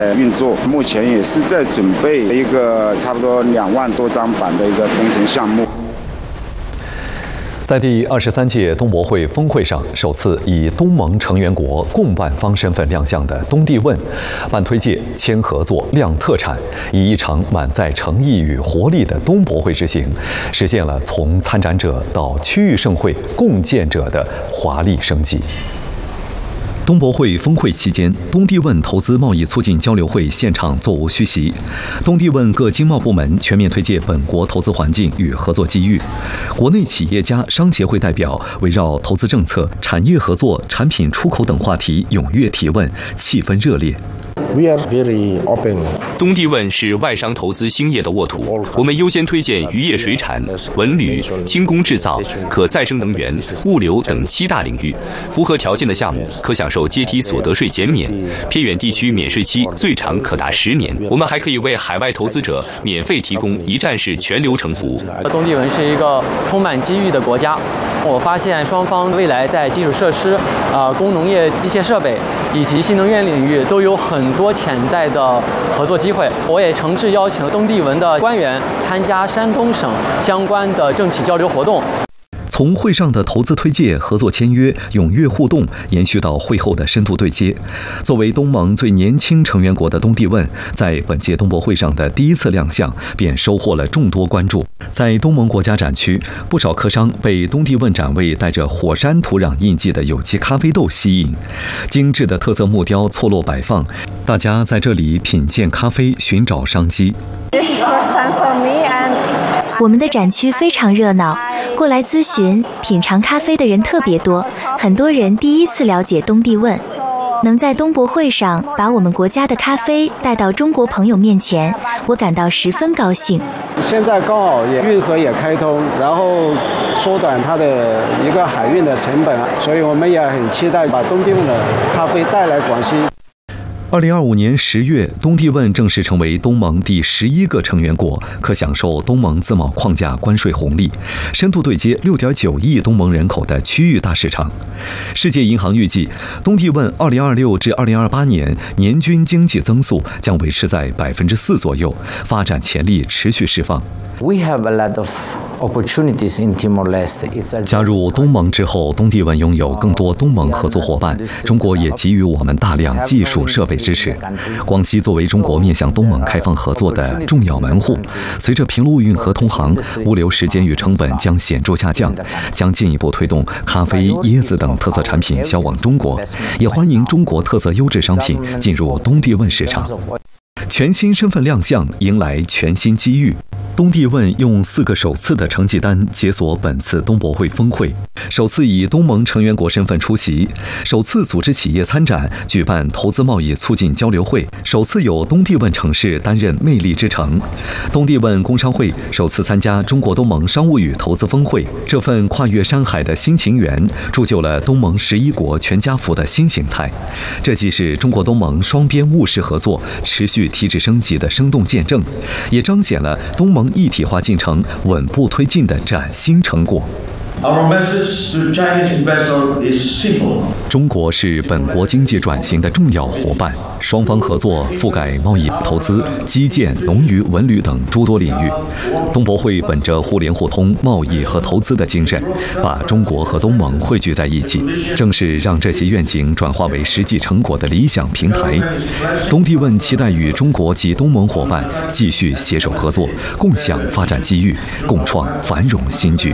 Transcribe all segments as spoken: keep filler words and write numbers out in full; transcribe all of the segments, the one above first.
呃运作，目前也是在准备一个差不多两万多张板的一个工程项目。 在第二十三届东博会峰会上，首次以东盟成员国共办方身份亮相的东帝汶，办推介、签合作、亮特产，以一场满载诚意与活力的东博会之行，实现了从参展者到区域盛会共建者的华丽升级。东博会峰会期间，东帝汶投资贸易促进交流会现场座无虚席，东帝汶各经贸部门全面推介本国投资环境与合作机遇，国内企业家、商协会代表围绕投资政策、产业合作、产品出口等话题踊跃提问，气氛热烈。 We are very open. 东帝汶是外商投资兴业的沃土，我们优先推荐渔业水产、文旅、轻工制造、可再生能源、物流等七大领域。符合条件的项目可享受阶梯所得税减免，偏远地区免税期最长可达十年。我们还可以为海外投资者免费提供一站式全流程服务。 东帝汶是一个充满机遇的国家，我发现双方未来在基础设施、呃工农业机械设备以及新能源领域都有很多潜在的合作机会。我也诚挚邀请东帝汶的官员参加山东省相关的政企交流活动。 从会上的投资推介、合作签约、踊跃互动，延续到会后的深度对接。作为东盟最年轻成员国的东帝汶，在本届东博会上的第一次亮相，便收获了众多关注。在东盟国家展区，不少客商被东帝汶展位带着火山土壤印记的有机咖啡豆吸引，精致的特色木雕错落摆放，大家在这里品鉴咖啡，寻找商机。 This is first time for me and 我们的展区非常热闹，过来咨询、品尝咖啡的人特别多，很多人第一次了解东帝汶。能在东博会上把我们国家的咖啡带到中国朋友面前，我感到十分高兴。 现在刚好也运河也开通，然后缩短它的一个海运的成本，所以我们也很期待把东帝汶的咖啡带来广西。 二零二五年十月，东帝汶正式成为东盟第十一个成员国，可享受东盟自贸框架关税红利，深度对接六点九亿东盟人口的区域大市场。世界银行预计，东帝汶二零二六至二零二八年年均经济增速将维持在百分之四左右，发展潜力持续释放。 We have a lot of opportunities in Timor-Leste. 加入东盟之后，东帝汶拥有更多东盟合作伙伴，中国也给予我们大量技术设备支持。广西作为中国面向东盟开放合作的重要门户，随着平陆运河通航，物流时间与成本将显著下降，将进一步推动咖啡、椰子等特色产品销往中国，也欢迎中国特色优质商品进入东帝汶市场。全新身份亮相，迎来全新机遇。东帝汶用四个首次的成绩单解锁本次东博会峰会，首次以东盟成员国身份出席，首次组织企业参展，举办投资贸易促进交流会，首次有东帝汶城市担任魅力之城。东帝汶工商会首次参加中国东盟商务与投资峰会，这份跨越山海的新情缘，铸就了东盟十一国全家福的新形态。这既是中国东盟双边务实合作持续提质升级的生动见证，也彰显了东盟一体化进程稳步推进的崭新成果。 Our message to Chinese investors is simple. 中国是本国经济转型的重要伙伴，双方合作覆盖贸易、投资、基建、农渔、文旅等诸多领域。东博会本着互联互通、贸易和投资的精神，把中国和东盟汇聚在一起，正是让这些愿景转化为实际成果的理想平台。东帝汶期待与中国及东盟伙伴继续携手合作，共享发展机遇，共创繁荣新局。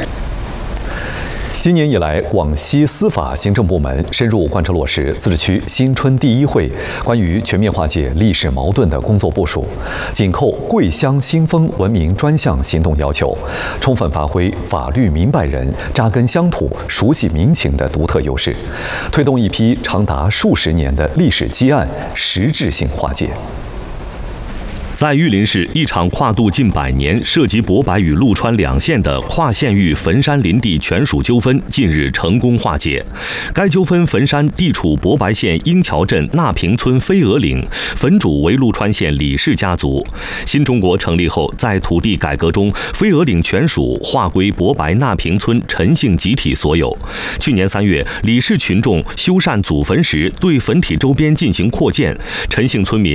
今年以来，广西司法行政部门深入贯彻落实自治区新春第一会关于全面化解历史矛盾的工作部署，紧扣桂乡新风文明专项行动要求，充分发挥法律明白人、扎根乡土、熟悉民情的独特优势，推动一批长达数十年的历史积案实质性化解。 在玉林市，一场跨度近百年、涉及博白与陆川两县的跨县域坟山林地权属纠纷近日成功化解。该纠纷坟山地处博白县英桥镇纳平村飞鹅岭，坟主为陆川县李氏家族。新中国成立后，在土地改革中，飞鹅岭权属划归博白纳平村陈姓集体所有。去年三月，李氏群众修缮祖坟时，对坟体周边进行扩建，陈姓村民